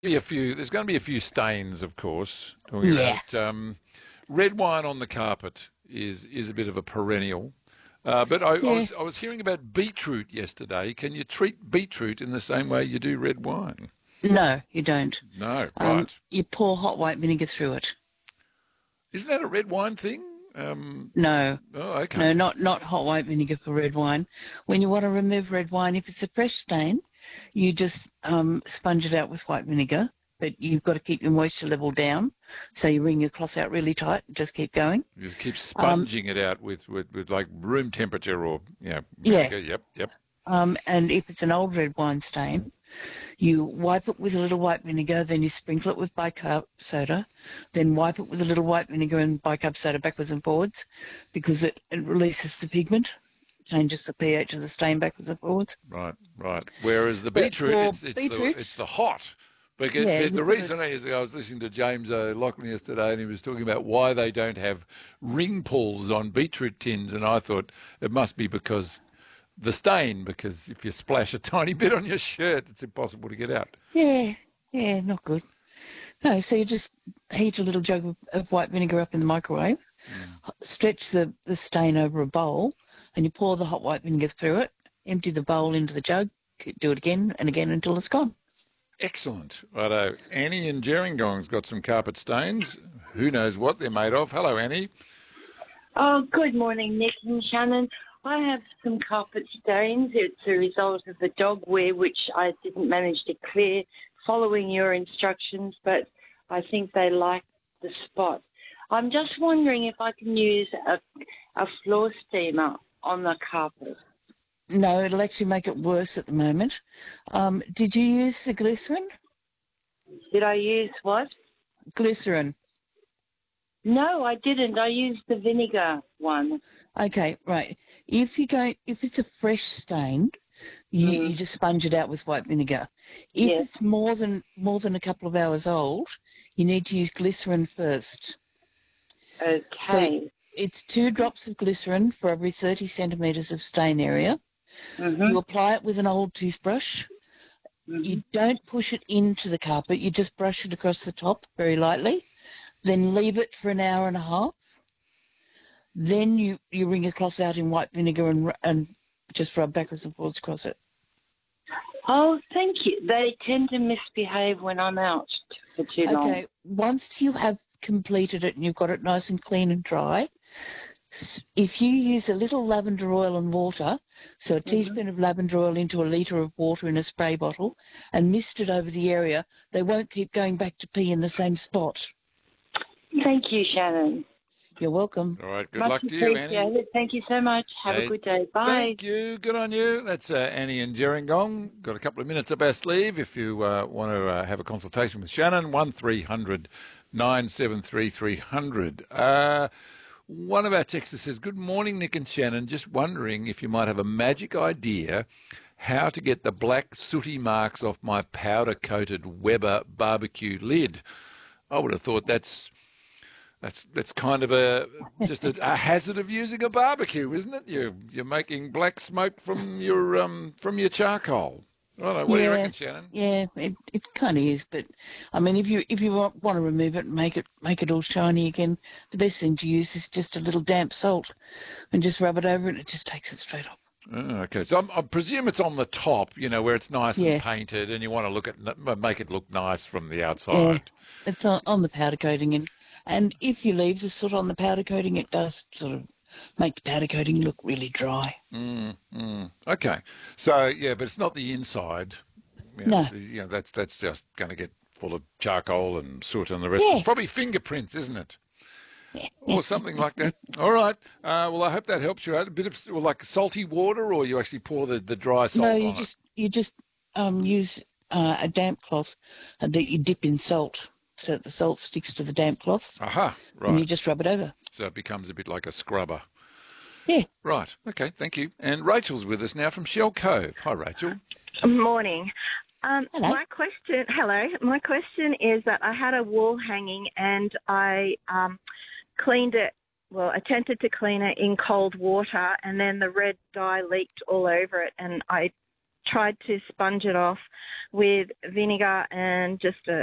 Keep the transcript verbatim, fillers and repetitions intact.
be a few. There's going to be a few stains, of course. Talking Yeah. about um, red wine on the carpet is is a bit of a perennial. Uh, but I, I Yeah. was I was hearing about beetroot yesterday. Can you treat beetroot in the same way you do red wine? No, you don't. No, Um, right? you pour hot white vinegar through it. Isn't that a red wine thing? Um, No, oh, okay, no, not not hot white vinegar for red wine. When you want to remove red wine, if it's a fresh stain, you just um, sponge it out with white vinegar. But you've got to keep your moisture level down, so you wring your cloth out really tight and just keep going. you just keep Um, sponging it out with, with, with like room temperature or you know yeah. vinegar. Yep, yep. Um, and if it's an old red wine stain, you wipe it with a little white vinegar, then you sprinkle it with bicarb soda, then wipe it with a little white vinegar and bicarb soda backwards and forwards because it, it releases the pigment, changes the pH of the stain backwards and forwards. Right, right. Whereas the But beetroot, for it's it's the beetroot, it's the hot. But it- yeah, the, you the put it, reason is I was listening to James O'Loughlin yesterday, and he was talking about why they don't have ring pulls on beetroot tins, and I thought it must be because the stain. Because if you splash a tiny bit on your shirt, it's impossible to get out. yeah, yeah, not good. No, so you just heat a little jug of, of white vinegar up in the microwave, Mm. stretch the, the stain over a bowl, and you pour the hot white vinegar through it, empty the bowl into the jug, do it again and again until it's gone. Excellent. Righto. Annie in Gerringong's got some carpet stains. Who knows what they're made of? Hello, Annie. Oh, good morning, Nick and Shannon. I have some carpet stains. It's a result of the dog wear, which I didn't manage to clear following your instructions, but I think they like the spot. I'm just wondering if I can use a, a floor steamer on the carpet. No, it'll actually make it worse at the moment. Um, did you use the glycerin? Did I use what? Glycerin. No, I didn't. I used the vinegar one. Okay, right. If you go, if it's a fresh stain, you, you Mm, just sponge it out with white vinegar. If yes. it's more than more than a couple of hours old, you need to use glycerin first. So Okay. it's two drops of glycerin for every thirty centimetres of stain area. You Mhm. apply it with an old toothbrush. Mhm. You don't push it into the carpet. You just brush it across the top very lightly. Then leave it for an hour and a half. Then you, you wring a cloth out in white vinegar and and just rub backwards and forwards across it. Oh, thank you. They tend to misbehave when I'm out for too long. Okay, once you have completed it and you've got it nice and clean and dry, s- if you use a little lavender oil and water, so a Hmm. teaspoon of lavender oil into a litre of water in a spray bottle, and mist it over the area, they won't keep going back to pee in the same spot. Thank you, Shannon. You're welcome. All right. Good Much luck to you, Annie. appreciated. Thank you so much. Have a Hey, good day. Bye. thank you. Good on you. That's uh, Annie and Gerringong. Got a couple of minutes up our sleeve. If you uh, want to uh, have a consultation with Shannon, one three hundred nine seven three three hundred. Uh, one of our texters says, "Good morning, Nick and Shannon. Just wondering if you might have a magic idea how to get the black sooty marks off my powder-coated Weber barbecue lid." I would have thought that's that's that's kind of a just a, a hazard of using a barbecue, isn't it? You you're making black smoke from your um from your charcoal. I don't know. What do you Yeah, reckon, Shannon? yeah, it, it kind of is, but I mean, if you if you want, want to remove it and make it make it all shiny again, the best thing to use is just a little damp salt and just rub it over and it just takes it straight off. Oh, okay, so I'm, I presume it's on the top, you know, where it's nice and Yeah, painted, and you want to look at make it look nice from the yeah, outside. it's on, on the powder coating, and and if you leave the soot on the powder coating, it does sort of make the powder coating look really dry. Mm, mm. Okay, so yeah, but it's not the inside. You know, No, the- you know that's that's just going to get full of charcoal and soot and the rest. It's yeah, probably fingerprints, isn't it? yeah. Or something like that. All right. Uh, well, I hope that helps you out. A bit of well, like salty water, or you actually pour the, the dry No, salt you on it. just you just um use uh, a damp cloth that you dip in salt so that the salt sticks to the damp cloth. Aha. And you Right. just rub it over. So it becomes a bit like a scrubber. Yeah. Right. Okay. Thank you. And Rachel's with us now from Shell Cove. Hi, Rachel. Morning. Um, Hello. my question, hello. My question is that I had a wall hanging and I um, cleaned it. Well, attempted to clean it in cold water, and then the red dye leaked all over it, and I tried to sponge it off with vinegar and just a